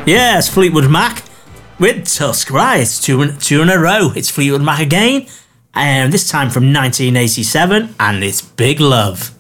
Yes, Fleetwood Mac with Tusk. Right, it's two in a row. It's Fleetwood Mac again, and this time from 1987, and it's Big Love.